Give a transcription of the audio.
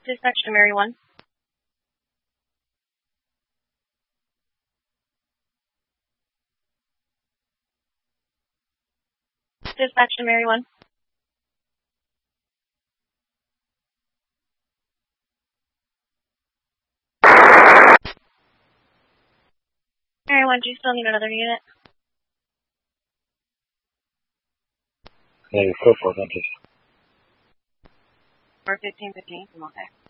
Dispatch to Mary 1. Dispatch to Mary 1. Mary 1, do you still need another unit? Negative, 4-4, thank you. 41515, I'm okay.